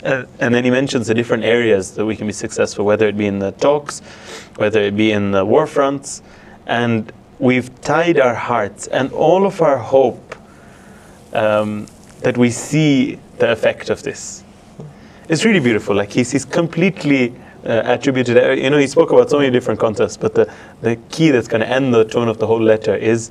And then he mentions the different areas that we can be successful, whether it be in the talks, whether it be in the war fronts. And we've tied our hearts and all of our hope that we see the effect of this. It's really beautiful. Like he's completely attributed, he spoke about so many different contexts, but the key that's going to end the tone of the whole letter is